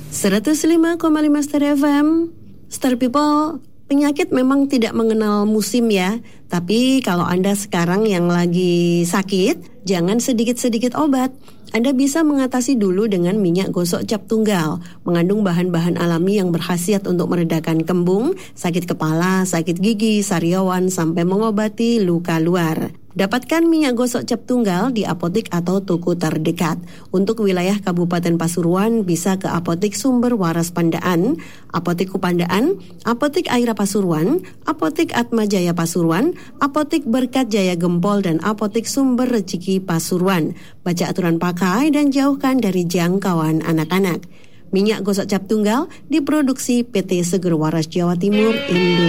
105,5 Stereo FM, Star People. Penyakit memang tidak mengenal musim ya. Tapi kalau Anda sekarang yang lagi sakit, jangan sedikit-sedikit obat. Anda bisa mengatasi dulu dengan minyak gosok cap tunggal. Mengandung bahan-bahan alami yang berkhasiat untuk meredakan kembung, sakit kepala, sakit gigi, sariawan, sampai mengobati luka luar. Dapatkan minyak gosok cap tunggal di apotik atau toko terdekat. Untuk wilayah Kabupaten Pasuruan bisa ke Apotik Sumber Waras Pandaan, Apotik Kupandaan, Apotik Aira Pasuruan, Apotik Atmajaya Pasuruan, Apotik Berkat Jaya Gempol, dan Apotik Sumber Rezeki Pasuruan. Baca aturan pakai dan jauhkan dari jangkauan anak-anak. Minyak gosok cap tunggal diproduksi PT Seger Waras Jawa Timur, Indonesia.